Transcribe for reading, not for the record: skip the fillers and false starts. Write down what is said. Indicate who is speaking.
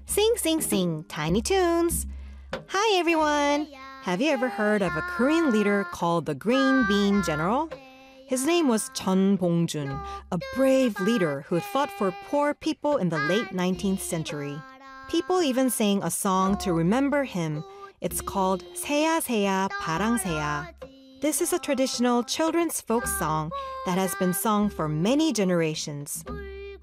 Speaker 1: Sing, sing, sing, Tiny Toons. Hi everyone! Have you ever heard of a Korean leader called the Green Bean General? His name was Chun Bong-jun, a brave leader who fought for poor people in the late 19th century. People even sang a song to remember him. It's called 새야 새야 파랑새야. This is a traditional children's folk song that has been sung for many generations.